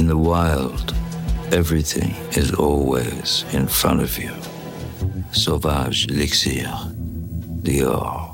In the wild, everything is always in front of you. Sauvage elixir, Dior.